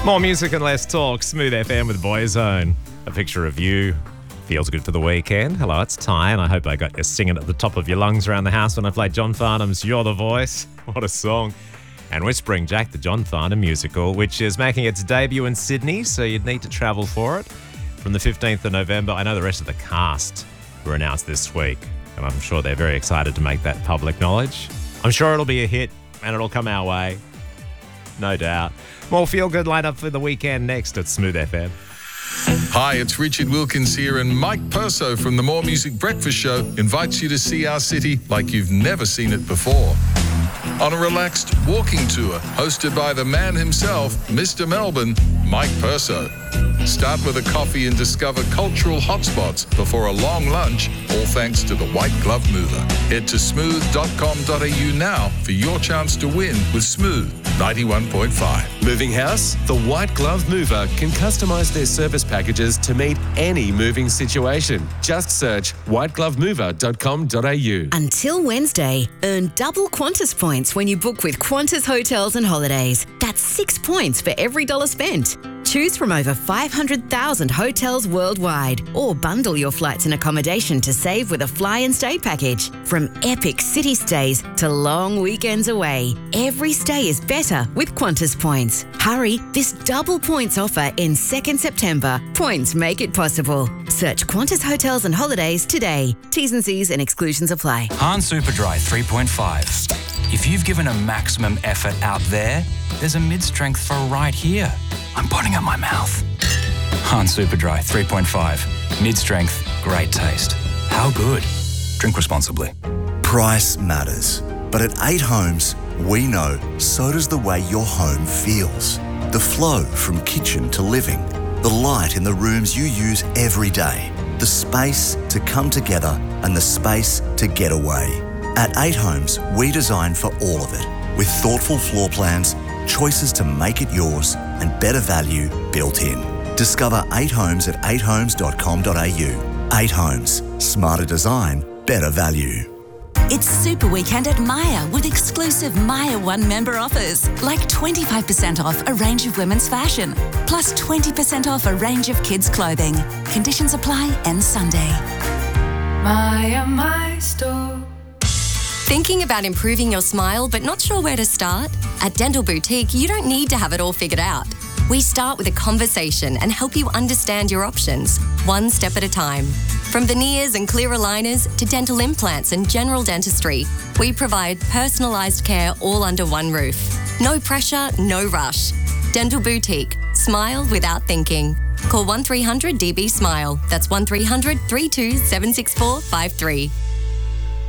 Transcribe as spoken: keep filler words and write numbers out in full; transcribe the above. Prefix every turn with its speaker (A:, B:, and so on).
A: More music and less talk. Smooth F M with Boyzone. A picture of you. Feels good for the weekend. Hello, it's Ty, and I hope I got you singing at the top of your lungs around the house when I played John Farnham's You're the Voice. What a song. And Whispering Jack, the John Farnham musical, which is making its debut in Sydney, so you'd need to travel for it. From the fifteenth of November, I know the rest of the cast were announced this week, and I'm sure they're very excited to make that public knowledge. I'm sure it'll be a hit, and it'll come our way. No doubt. More feel-good lineup for the weekend next at Smooth F M.
B: Hi, it's Richard Wilkins here, and Mike Perso from the More Music Breakfast Show invites you to see our city like you've never seen it before. On a relaxed walking tour hosted by the man himself, Mister Melbourne, Mike Perso. Start with a coffee and discover cultural hotspots before a long lunch, all thanks to the White Glove Mover. Head to smooth dot com dot a u now for your chance to win with Smooth ninety-one point five.
C: Moving house? The White Glove Mover can customise their service packages to meet any moving situation. Just search white glove mover dot com dot a u.
D: Until Wednesday, earn double Qantas points when you book with Qantas Hotels and Holidays. That's six points for every dollar spent. Choose from over five hundred thousand hotels worldwide, or bundle your flights and accommodation to save with a fly and stay package. From epic city stays to long weekends away, every stay is better with Qantas points. Hurry, this double points offer ends second September. Points make it possible. Search Qantas Hotels and Holidays today. T's and C's and exclusions apply.
E: Hahn Superdry three point five. If you've given a maximum effort out there, there's a mid-strength for right here. I'm putting at my mouth. Hahn Superdry three point five. Mid-strength, great taste. How good? Drink responsibly.
F: Price matters. But at eight Homes, we know so does the way your home feels. The flow from kitchen to living. The light in the rooms you use every day. The space to come together and the space to get away. At eight Homes, we design for all of it. With thoughtful floor plans, choices to make it yours, and better value built in. Discover eight Homes at eight homes dot com dot a u. eight Homes. Smarter design, better value.
G: It's Super Weekend at Myer with exclusive Myer One member offers, like twenty-five percent off a range of women's fashion, plus twenty percent off a range of kids' clothing. Conditions apply, end Sunday.
H: Myer, my store.
I: Thinking about improving your smile but not sure where to start? At Dental Boutique, you don't need to have it all figured out. We start with a conversation and help you understand your options, one step at a time. From veneers and clear aligners to dental implants and general dentistry, we provide personalised care all under one roof. No pressure, no rush. Dental Boutique. Smile without thinking. Call one three hundred D B SMILE. That's one three hundred, three two seven six four five three.